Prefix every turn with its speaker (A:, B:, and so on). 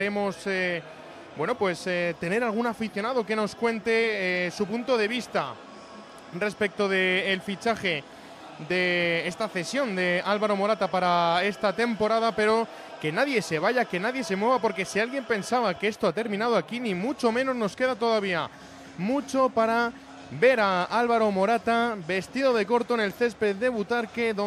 A: Queremos tener algún aficionado que nos cuente su punto de vista respecto del fichaje de esta cesión de Álvaro Morata para esta temporada, pero que nadie se vaya, que nadie se mueva, porque si alguien pensaba que esto ha terminado aquí, ni mucho menos, nos queda todavía mucho para ver a Álvaro Morata vestido de corto en el césped de Butarque.